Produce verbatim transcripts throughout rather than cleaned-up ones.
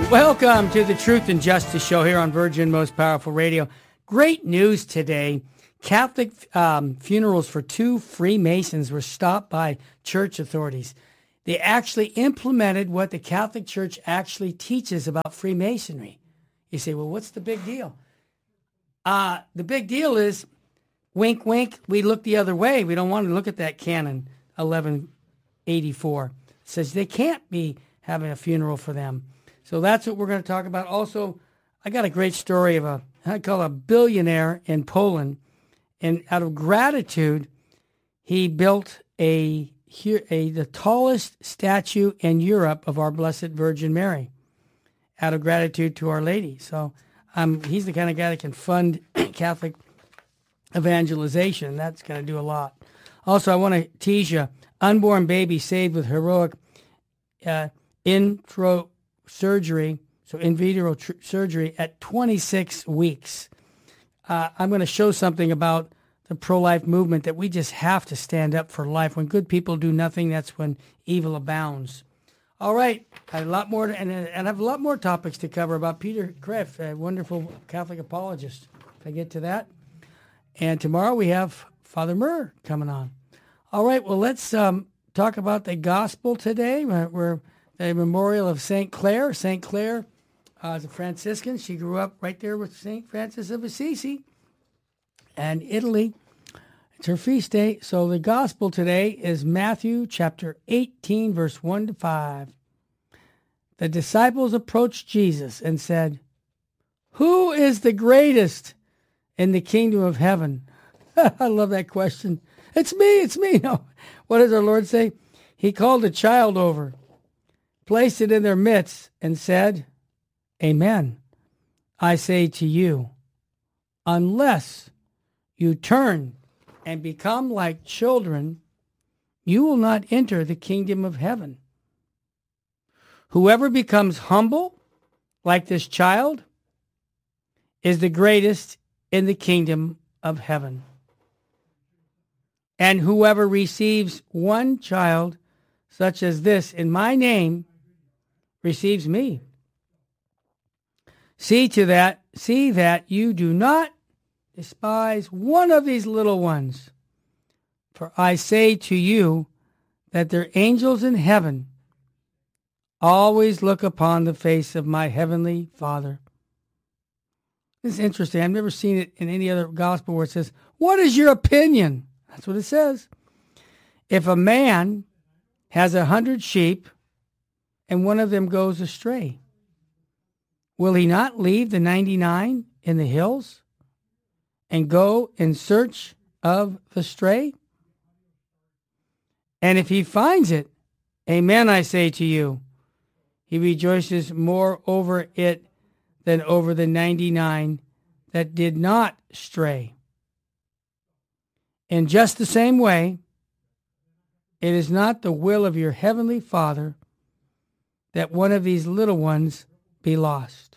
Welcome to the Truth and Justice Show here on Virgin Most Powerful Radio. Great news today. Catholic um, funerals for two Freemasons were stopped by church authorities. They actually implemented what the Catholic Church actually teaches about Freemasonry. You say, well, what's the big deal? Uh, the big deal is, wink, wink, we look the other way. We don't want to look at that canon eleven eighty-four. It says they can't be having a funeral for them. So that's what we're going to talk about. Also, I got a great story of a, I call a billionaire in Poland. And out of gratitude, he built a, a the tallest statue in Europe of our Blessed Virgin Mary, out of gratitude to Our Lady. So um, he's the kind of guy that can fund Catholic evangelization. That's going to do a lot. Also, I want to tease you, unborn baby saved with heroic uh, intro surgery, so in vitro tr- surgery at twenty-six weeks. Uh, I'm going to show something about the pro-life movement that we just have to stand up for life. When good people do nothing, that's when evil abounds. All right, I have a lot more, to, and, and I have a lot more topics to cover about Peter Kreeft, a wonderful Catholic apologist. If I get to that. And tomorrow we have Father Murr coming on. All right, well, let's um, talk about the gospel today. We're, we're the memorial of Saint Clare. Saint Clare uh, is a Franciscan. She grew up right there with Saint Francis of Assisi and Italy. It's her feast day. So the gospel today is Matthew chapter eighteen, verse one to five. The disciples approached Jesus and said, "Who is the greatest in the kingdom of heaven?" I love that question. It's me, it's me. No. What does our Lord say? He called a child over, placed it in their midst, and said, "Amen. I say to you, unless you turn and become like children, you will not enter the kingdom of heaven. Whoever becomes humble like this child is the greatest in the kingdom of heaven. And whoever receives one child such as this in my name receives me. See to that, see that you do not despise one of these little ones. For I say to you that their angels in heaven always look upon the face of my heavenly Father." This is interesting. I've never seen it in any other gospel where it says, "What is your opinion?" That's what it says. If a man has a hundred sheep and one of them goes astray, will he not leave the ninety-nine in the hills and go in search of the stray? And if he finds it, amen, I say to you, he rejoices more over it than over the ninety-nine that did not stray. In just the same way, it is not the will of your heavenly Father that one of these little ones be lost.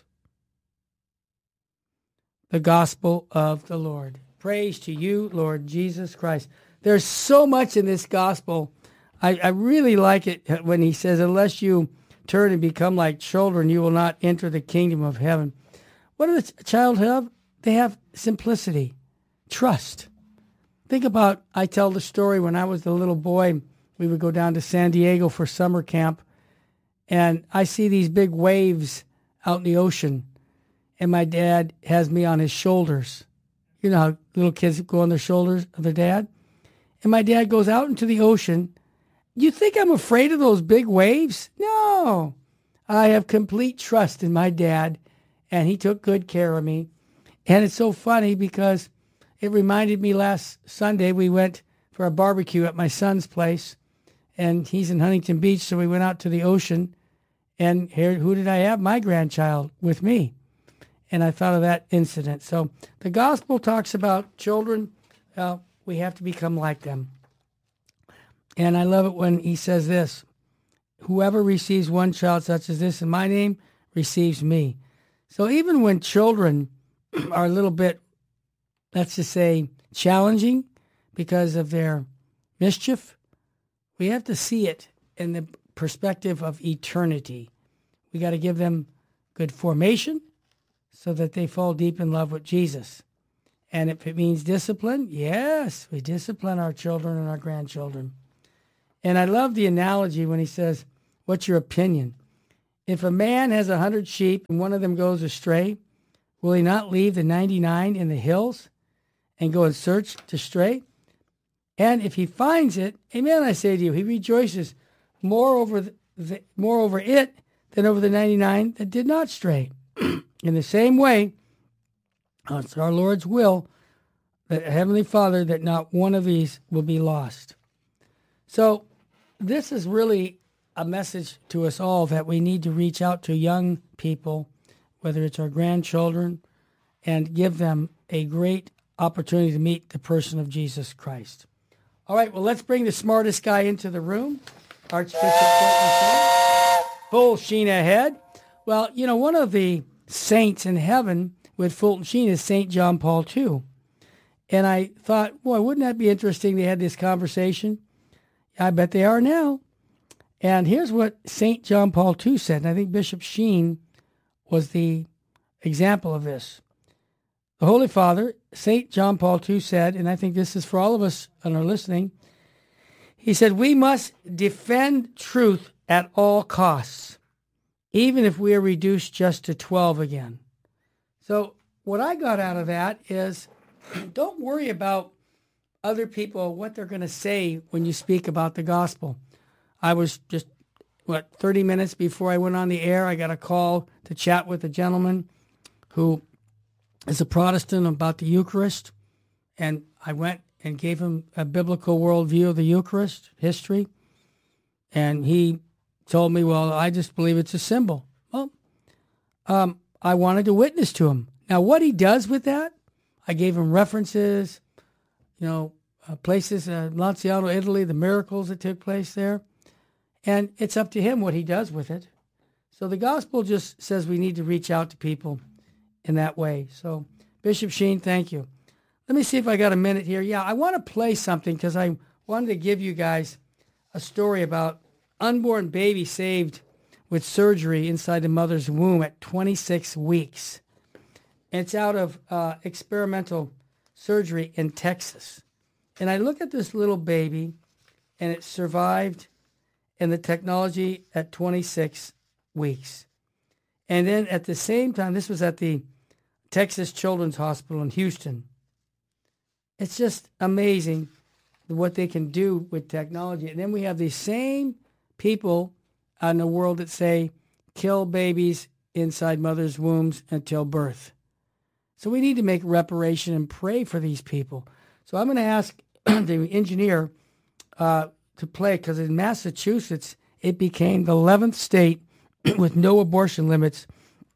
The gospel of the Lord. Praise to you, Lord Jesus Christ. There's so much in this gospel. I, I really like it when he says, unless you turn and become like children, you will not enter the kingdom of heaven. What does a child have? They have simplicity, trust. Think about, I tell the story when I was a little boy, we would go down to San Diego for summer camp, and I see these big waves out in the ocean, and my dad has me on his shoulders. You know how little kids go on their shoulders of their dad? And my dad goes out into the ocean. You think I'm afraid of those big waves? No. I have complete trust in my dad, and he took good care of me. And it's so funny because it reminded me last Sunday we went for a barbecue at my son's place, and he's in Huntington Beach, so we went out to the ocean, and here, who did I have? My grandchild with me. And I thought of that incident. So the gospel talks about children. Uh, we have to become like them. And I love it when he says this, whoever receives one child such as this in my name receives me. So even when children are a little bit, let's just say, challenging because of their mischief, we have to see it in the perspective of eternity. We got to give them good formation so that they fall deep in love with Jesus. And if it means discipline, yes, we discipline our children and our grandchildren. And I love the analogy when he says, what's your opinion? If a man has a hundred sheep and one of them goes astray, will he not leave the ninety-nine in the hills and go in search to stray? And if he finds it, amen, I say to you, he rejoices more over the, the, more over it than over the ninety-nine that did not stray. In the same way, it's our Lord's will, that Heavenly Father, that not one of these will be lost. So this is really a message to us all that we need to reach out to young people, whether it's our grandchildren, and give them a great opportunity to meet the person of Jesus Christ. All right, well, let's bring the smartest guy into the room, Archbishop Fulton Sheen. Full Sheen ahead. Well, you know, one of the saints in heaven with Fulton Sheen is Saint John Paul the Second. And I thought, boy, wouldn't that be interesting? They had this conversation. I bet they are now. And here's what Saint John Paul the Second said. And I think Bishop Sheen was the example of this. The Holy Father, Saint John Paul the Second said, and I think this is for all of us that are listening, he said, we must defend truth at all costs, even if we are reduced just to twelve again. So what I got out of that is don't worry about other people, what they're going to say when you speak about the gospel. I was just, what, thirty minutes before I went on the air, I got a call to chat with a gentleman who is a Protestant about the Eucharist. And I went and gave him a biblical worldview of the Eucharist, history. And he told me, well, I just believe it's a symbol. Well, um, I wanted to witness to him. Now, what he does with that, I gave him references, you know, uh, places, uh, Lanciano, Italy, the miracles that took place there. And it's up to him what he does with it. So the gospel just says we need to reach out to people in that way. So, Bishop Sheen, thank you. Let me see if I got a minute here. Yeah, I want to play something because I wanted to give you guys a story about unborn baby saved with surgery inside the mother's womb at twenty-six weeks. And it's out of uh, experimental surgery in Texas. And I look at this little baby, and it survived in the technology at twenty-six weeks. And then at the same time, this was at the Texas Children's Hospital in Houston. It's just amazing what they can do with technology. And then we have these same people out in the world that say, kill babies inside mothers' wombs until birth. So we need to make reparation and pray for these people. So I'm going to ask the engineer uh, to play, because in Massachusetts, it became the eleventh state with no abortion limits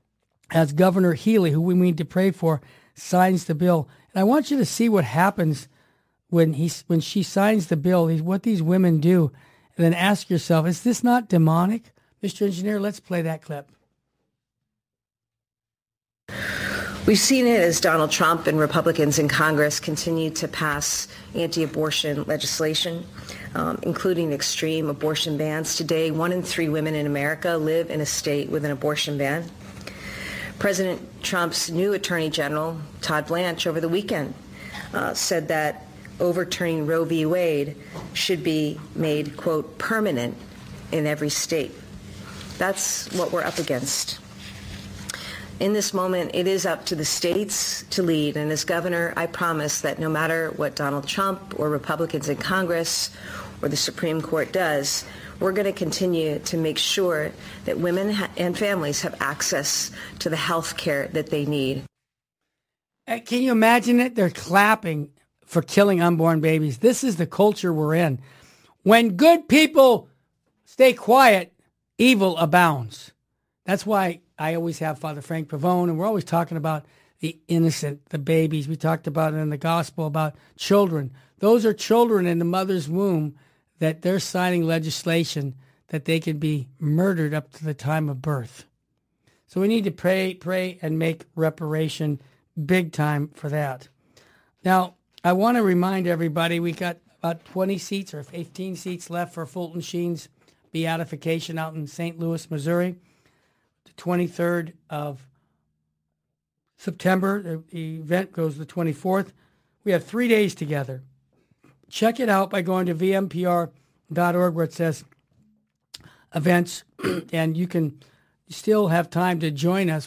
as Governor Healy, who we need to pray for, signs the bill. And I want you to see what happens when he when she signs the bill, what these women do, and then ask yourself, is this not demonic? Mister Engineer, let's play that clip. We've seen it as Donald Trump and Republicans in Congress continue to pass anti-abortion legislation, um, including extreme abortion bans. Today, one in three women in America live in a state with an abortion ban. President Trump's new Attorney General, Todd Blanche, over the weekend uh, said that overturning Roe v. Wade should be made, quote, permanent in every state. That's what we're up against. In this moment, it is up to the states to lead. And as governor, I promise that no matter what Donald Trump or Republicans in Congress or the Supreme Court does, we're going to continue to make sure that women ha- and families have access to the health care that they need. Uh, Can you imagine it? They're clapping for killing unborn babies. This is the culture we're in. When good people stay quiet, evil abounds. That's why I always have Father Frank Pavone, and we're always talking about the innocent, the babies. We talked about it in the gospel about children. Those are children in the mother's womb that they're signing legislation that they can be murdered up to the time of birth. So we need to pray, pray, and make reparation big time for that. Now, I want to remind everybody we got about twenty seats or fifteen seats left for Fulton Sheen's beatification out in Saint Louis, Missouri. the twenty-third of September. The, the event goes the twenty-fourth. We have three days together. Check it out by going to v m p r dot org where it says events, and you can still have time to join us.